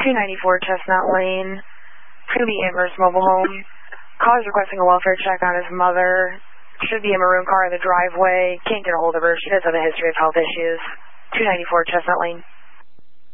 294 Chestnut Lane. It's going to be Amherst Mobile Home. Caller's requesting a welfare check on his mother. Should be a maroon car in the driveway. Can't get a hold of her. She does have a history of health issues. 294 Chestnut Lane.